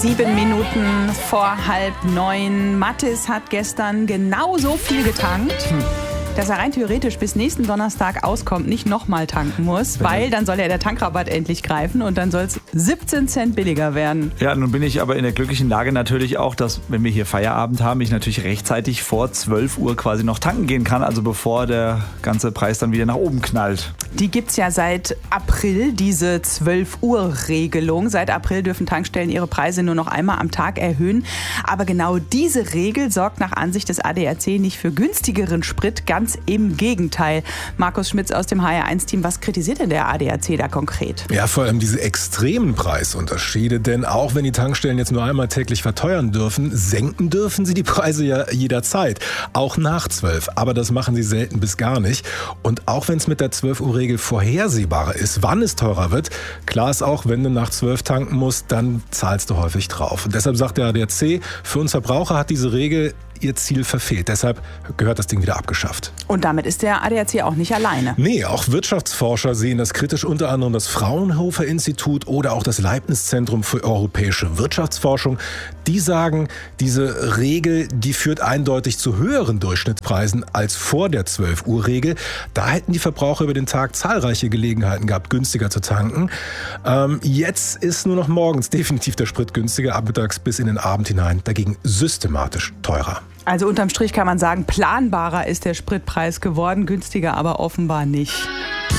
7 Minuten vor 8:30. Mathis hat gestern genauso viel getankt, dass er rein theoretisch bis nächsten Donnerstag auskommt, nicht nochmal tanken muss, weil dann soll ja der Tankrabatt endlich greifen und dann soll es 17 Cent billiger werden. Ja, nun bin ich aber in der glücklichen Lage natürlich auch, dass, wenn wir hier Feierabend haben, ich natürlich rechtzeitig vor 12 Uhr quasi noch tanken gehen kann, also bevor der ganze Preis dann wieder nach oben knallt. Die gibt's ja seit April, diese 12-Uhr-Regelung. Seit April dürfen Tankstellen ihre Preise nur noch einmal am Tag erhöhen. Aber genau diese Regel sorgt nach Ansicht des ADAC nicht für günstigeren Sprit, ganz im Gegenteil. Markus Schmitz aus dem HR1-Team, was kritisiert denn der ADAC da konkret? Ja, vor allem diese extremen Preisunterschiede, denn auch wenn die Tankstellen jetzt nur einmal täglich verteuern dürfen, senken dürfen sie die Preise ja jederzeit, auch nach 12. Aber das machen sie selten bis gar nicht. Und auch wenn es mit der 12-Uhr-Regel vorhersehbarer ist, wann es teurer wird, klar ist auch, wenn du nach 12 tanken musst, dann zahlst du häufig drauf. Und deshalb sagt der ADAC, für uns Verbraucher hat diese Regel ihr Ziel verfehlt. Deshalb gehört das Ding wieder abgeschafft. Und damit ist der ADAC auch nicht alleine. Nee, auch Wirtschaftsforscher sehen das kritisch, unter anderem das Fraunhofer Institut oder auch das Leibniz-Zentrum für europäische Wirtschaftsforschung. Die sagen, diese Regel, die führt eindeutig zu höheren Durchschnittspreisen als vor der 12-Uhr-Regel. Da hätten die Verbraucher über den Tag zahlreiche Gelegenheiten gehabt, günstiger zu tanken. Jetzt ist nur noch morgens definitiv der Sprit günstiger, abmittags bis in den Abend hinein dagegen systematisch teurer. Also unterm Strich kann man sagen, planbarer ist der Spritpreis geworden, günstiger aber offenbar nicht.